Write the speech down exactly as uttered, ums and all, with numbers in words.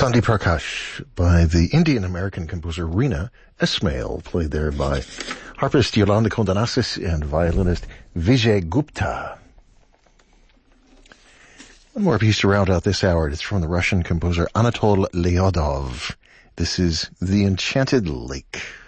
Sandhi Prakash by the Indian-American composer Reena Esmail, played there by harpist Yolanda Kondanasis and violinist Vijay Gupta. One more piece to round out this hour. It's from the Russian composer Anatol Lyodov. This is The Enchanted Lake.